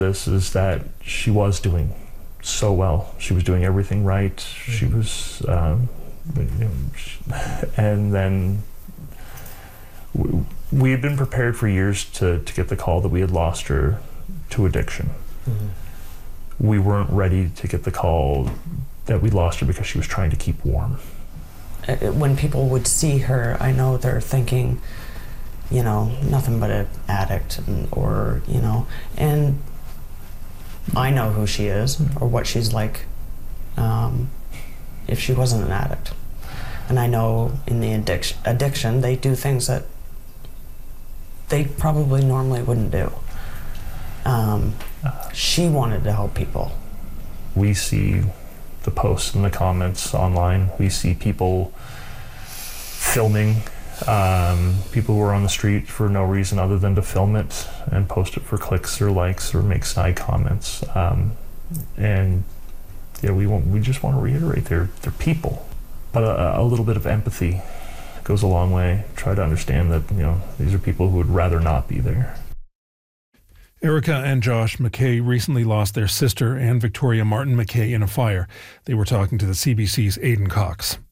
This is that she was doing so well. She was doing everything right. She was, and then we had been prepared for years to get the call that we had lost her to addiction. We weren't ready to get the call that we lost her because she was trying to keep warm. When people would see her, I know they're thinking, nothing but an addict, and I know who she is or what she's like if she wasn't an addict. And I know in the addiction, they do things that they probably normally wouldn't do. She wanted to help people. We see the posts and the comments online. We see people filming, people who are on the street for no reason other than to film it and post it for clicks or likes or make snide comments. We just want to reiterate they're people. But a little bit of empathy goes a long way. Try to understand that, these are people who would rather not be there. Erica and Josh McKay recently lost their sister and Victoria Martin McKay in a fire. They were talking to the CBC's Aidan Cox.